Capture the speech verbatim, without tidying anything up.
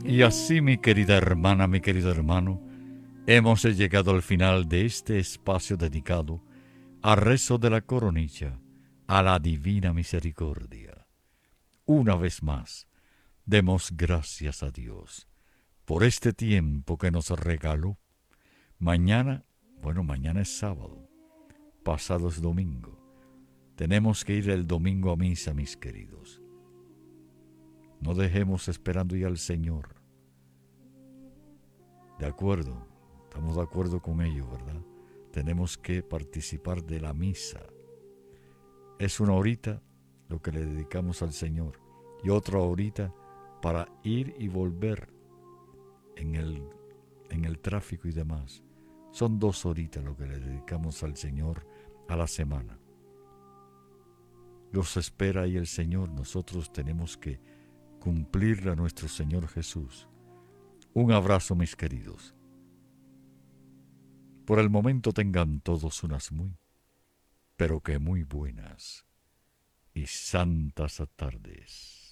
Y así, mi querida hermana, mi querido hermano, hemos llegado al final de este espacio dedicado al rezo de la coronilla, a la divina misericordia. Una vez más, demos gracias a Dios por este tiempo que nos regaló. Mañana, bueno, mañana es sábado, pasado es domingo. Tenemos que ir el domingo a misa, mis queridos. No dejemos esperando ya al Señor. De acuerdo, estamos de acuerdo con ello, ¿verdad? Tenemos que participar de la misa. Es una horita lo que le dedicamos al Señor y otra horita para ir y volver en el, en el tráfico y demás. Son dos horitas lo que le dedicamos al Señor a la semana. Los espera ahí el Señor. Nosotros tenemos que cumplirle a nuestro Señor Jesús. Un abrazo, mis queridos. Por el momento tengan todos unas muy, pero que muy buenas y santas tardes.